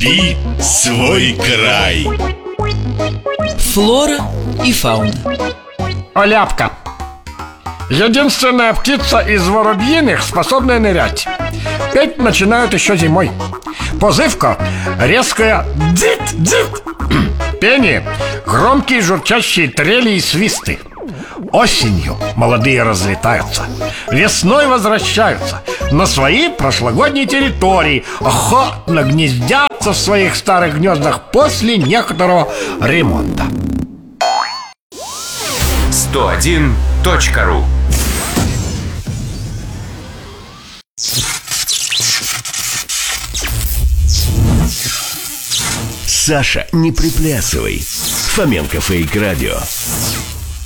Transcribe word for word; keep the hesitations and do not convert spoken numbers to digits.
Люби свой край. Флора и фауна. Оляпка. Единственная птица из воробьиных, способная нырять. Петь начинают еще зимой. Позывка резкая дзит-дзит. Пение громкие журчащие трели и свисты. Осенью молодые разлетаются, весной возвращаются на свои прошлогодние территории, охотно гнездятся в своих старых гнездах после некоторого ремонта. сто один точка ру. Саша, не приплясывай. Фоменко Фейк Радио.